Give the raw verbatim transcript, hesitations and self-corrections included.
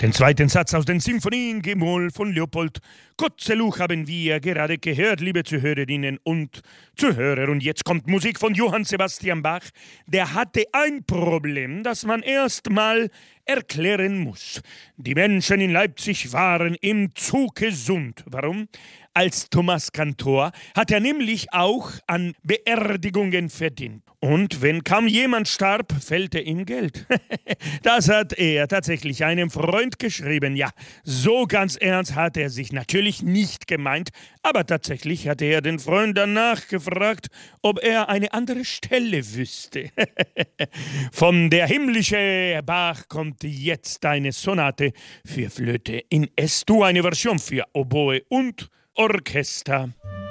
Den zweiten Satz aus den Symphonien G-Moll von Leopold Kozeluch haben wir gerade gehört, liebe Zuhörerinnen und Zuhörer. Und jetzt kommt Musik von Johann Sebastian Bach. Der hatte ein Problem, das man erst mal erklären muss. Die Menschen in Leipzig waren im Zug gesund. Warum? Als Thomas Kantor hat er nämlich auch an Beerdigungen verdient. Und wenn kaum jemand starb, fällte ihm Geld. Das hat er tatsächlich einem Freund geschrieben. Ja, so ganz ernst hat er sich natürlich nicht gemeint, aber tatsächlich hatte er den Freund danach gefragt, ob er eine andere Stelle wüsste. Von der himmlische Bach kommt jetzt eine Sonate für Flöte in Es-Dur, eine Version für Oboe und Orchester.